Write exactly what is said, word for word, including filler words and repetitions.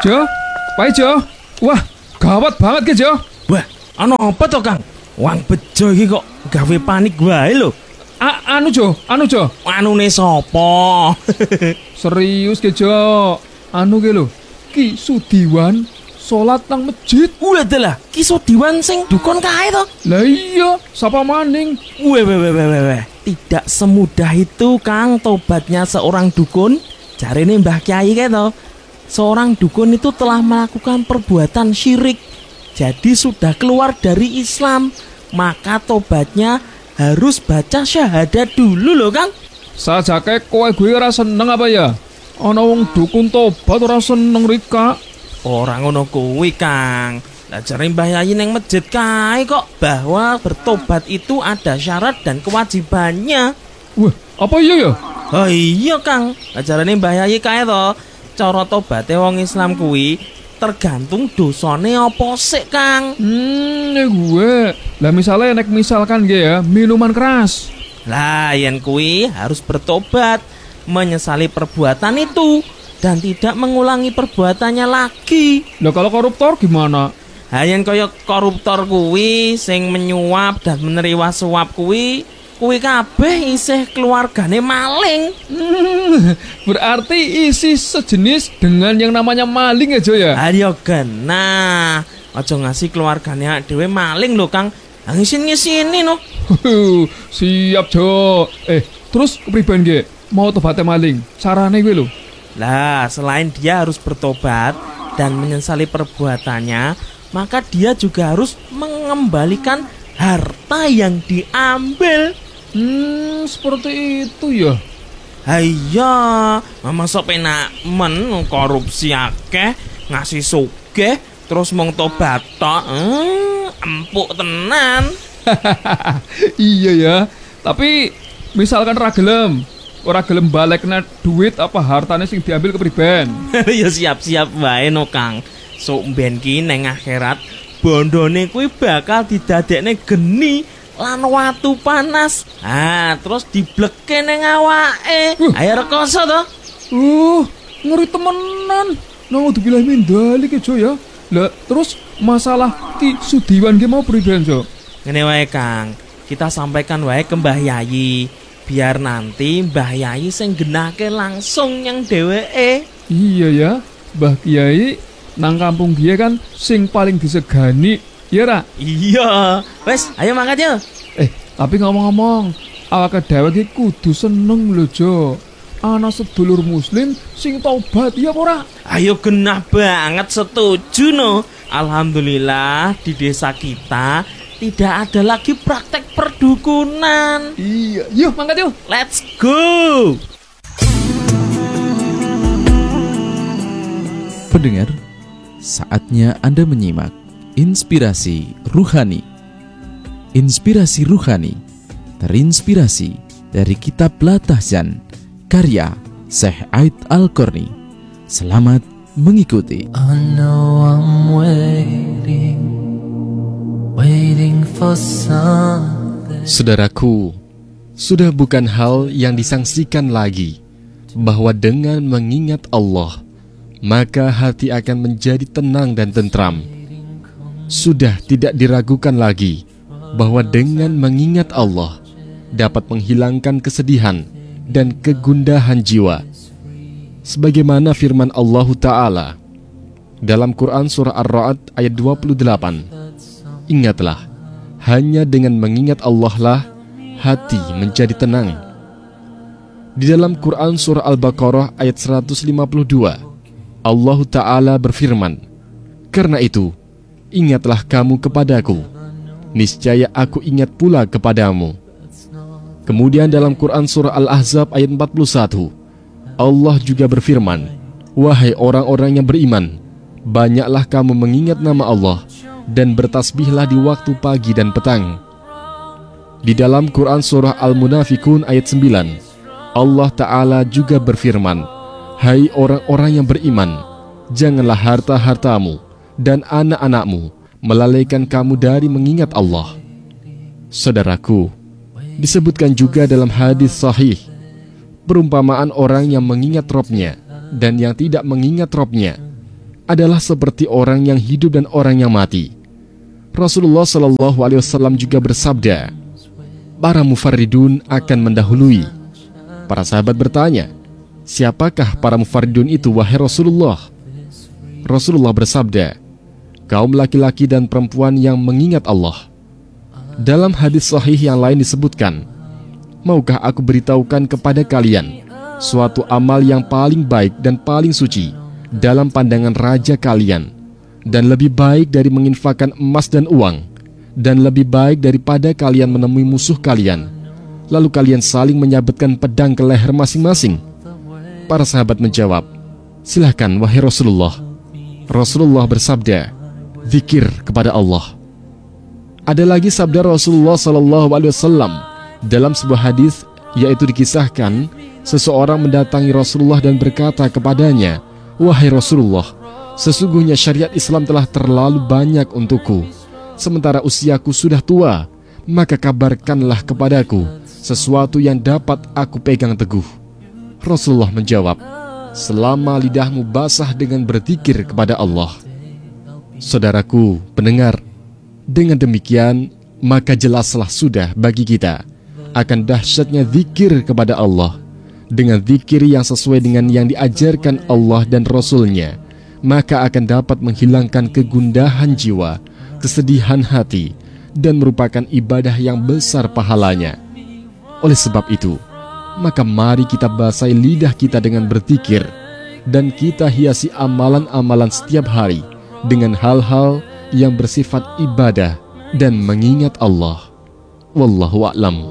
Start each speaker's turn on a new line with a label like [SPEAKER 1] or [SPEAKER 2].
[SPEAKER 1] Jo, Pak Jo. Wah, gawat banget ke Jo.
[SPEAKER 2] Wah, ana apa to, Kang? Wang bejo iki kok gawe panik wae lho.
[SPEAKER 1] A anu Jo, anu Jo.
[SPEAKER 2] Anune sapa?
[SPEAKER 1] Serius ke Jo. Anu ke lho, Ki Sudiwan salat nang masjid.
[SPEAKER 2] Wadah, Ki Sudiwan sing dukun kae to.
[SPEAKER 1] Lah iya, sapa maning?
[SPEAKER 2] Weh weh weh weh weh. Tidak semudah itu, Kang, tobatnya seorang dukun. Jarene Mbah Kyai kae to. Seorang dukun itu telah melakukan perbuatan syirik. Jadi sudah keluar dari Islam. Maka tobatnya harus baca syahadat dulu loh, Kang.
[SPEAKER 1] Sajake kowe gue ora seneng apa ya? Ana wong dukun tobat ora seneng Rika.
[SPEAKER 2] Ora ngono kuwi, Kang. Lah jare Mbah Yai nang masjid kae kok bahwa bertobat itu ada syarat dan kewajibannya.
[SPEAKER 1] Wah, apa iya ya?
[SPEAKER 2] Oh iya, Kang. Lah jarane Mbah Yai kae to, cara tobaté wong Islam kuwi tergantung dosane apa sik, Kang.
[SPEAKER 1] Hmm, ya gue. Lah misalnya nek misalkan ge ya, minuman keras.
[SPEAKER 2] Lah yen kuwi harus bertobat, menyesali perbuatan itu dan tidak mengulangi perbuatannya lagi.
[SPEAKER 1] Lah kalau koruptor gimana?
[SPEAKER 2] Ha yen kaya koruptor kuwi sing menyuap dan menerima suap kuwi, kuwi kabeh isih keluargane maling.
[SPEAKER 1] Hmm, berarti isi sejenis dengan yang namanya maling ya Jo ya?
[SPEAKER 2] Ayo kena. Aja ngasih keluargane dhewe maling lho, Kang. Ngisin-ngisini no.
[SPEAKER 1] Siap Jo. Eh, terus kepriben ge? Mau tobatnya maling. Carane kuwi lho.
[SPEAKER 2] Lah, selain dia harus bertobat dan menyesali perbuatannya, maka dia juga harus mengembalikan harta yang diambil.
[SPEAKER 1] Hmm, seperti itu ya.
[SPEAKER 2] Haiya, mama sok penak men korupsi akeh, ngasih sugih, terus mung tobat tok. Hmm, empuk tenan.
[SPEAKER 1] Iya ya. Tapi misalkan ra gelem, ora gelem balekna duit apa hartane sing diambil kepriben.
[SPEAKER 2] Ya siap-siap wae no, Kang. Sok mben ki neng akhirat bondone kuwi bakal didadekne geni lan watu panas. Ah, terus diblekke ning awake.
[SPEAKER 1] Uh.
[SPEAKER 2] Ayo rekoso to.
[SPEAKER 1] Uh, ngeri temenan. Nang dibilang mindali ke Jo ya. Lah, terus masalah Ki Sudiwan ki mau priben Jo?
[SPEAKER 2] Ngene wae, Kang. Kita sampaikan wae ke Mbah Yai. Biar nanti Mbah Yai sing genahke langsung yang dheweke.
[SPEAKER 1] Iya ya, Mbah Kiai nang kampung dia kan sing paling disegani, ya ra?
[SPEAKER 2] Iya. Wes, ayo mangkat yo.
[SPEAKER 1] Eh, tapi ngomong-ngomong, awake dhewe iki kudu seneng lho Jo. Ana sedulur muslim sing taubat ya apa ora?
[SPEAKER 2] Ayo genah banget, setuju no. Alhamdulillah di desa kita tidak ada lagi praktek perdukunan.
[SPEAKER 1] Iya, yuk mangkat yuk.
[SPEAKER 2] Let's go.
[SPEAKER 3] Pendengar, saatnya Anda menyimak Inspirasi Ruhani. Inspirasi Ruhani terinspirasi dari kitab Latahzan karya Syekh Aid Al-Qarni. Selamat mengikuti.
[SPEAKER 4] I know I'm waiting, waiting for something.
[SPEAKER 5] Saudaraku, sudah bukan hal yang disangsikan lagi bahwa dengan mengingat Allah, maka hati akan menjadi tenang dan tentram. Sudah tidak diragukan lagi bahwa dengan mengingat Allah dapat menghilangkan kesedihan dan kegundahan jiwa. Sebagaimana firman Allah Ta'ala dalam Quran Surah Ar-Ra'd ayat dua puluh delapan, ingatlah, hanya dengan mengingat Allah lah hati menjadi tenang. Di dalam Quran Surah Al-Baqarah ayat seratus lima puluh dua, Allah Ta'ala berfirman, karena itu, ingatlah kamu kepadaku, niscaya aku ingat pula kepadamu. Kemudian dalam Quran Surah Al-Ahzab ayat empat puluh satu, Allah juga berfirman, wahai orang-orang yang beriman, banyaklah kamu mengingat nama Allah dan bertasbihlah di waktu pagi dan petang. Di dalam Quran Surah Al-Munafikun ayat sembilan, Allah Ta'ala juga berfirman, hai orang-orang yang beriman, janganlah harta-hartamu dan anak-anakmu melalaikan kamu dari mengingat Allah. Saudaraku, disebutkan juga dalam hadis sahih, perumpamaan orang yang mengingat Robnya dan yang tidak mengingat Robnya. adalah seperti orang yang hidup dan orang yang mati. Rasulullah Shallallahu Alaihi Wasallam juga bersabda, para mufarridun akan mendahului. Para sahabat bertanya, siapakah para mufarridun itu, wahai Rasulullah? Rasulullah bersabda, kaum laki-laki dan perempuan yang mengingat Allah. Dalam hadis sahih yang lain disebutkan, maukah aku beritahukan kepada kalian suatu amal yang paling baik dan paling suci dalam pandangan raja kalian, dan lebih baik dari menginfakkan emas dan uang, dan lebih baik daripada kalian menemui musuh kalian, lalu kalian saling menyabetkan pedang ke leher masing-masing? Para sahabat menjawab, silakan wahai Rasulullah. Rasulullah bersabda, zikir kepada Allah. Ada lagi sabda Rasulullah Sallallahu Alaihi Wasallam dalam sebuah hadis, yaitu dikisahkan seseorang mendatangi Rasulullah dan berkata kepadanya, wahai Rasulullah, sesungguhnya syariat Islam telah terlalu banyak untukku, sementara usiaku sudah tua, maka kabarkanlah kepadaku sesuatu yang dapat aku pegang teguh. Rasulullah menjawab, selama lidahmu basah dengan berzikir kepada Allah. Saudaraku pendengar, dengan demikian maka jelaslah sudah bagi kita akan dahsyatnya zikir kepada Allah. Dengan zikir yang sesuai dengan yang diajarkan Allah dan Rasul-Nya, maka akan dapat menghilangkan kegundahan jiwa, kesedihan hati, dan merupakan ibadah yang besar pahalanya. Oleh sebab itu, maka mari kita basahi lidah kita dengan berzikir, dan kita hiasi amalan-amalan setiap hari dengan hal-hal yang bersifat ibadah dan mengingat Allah. Wallahu a'lam.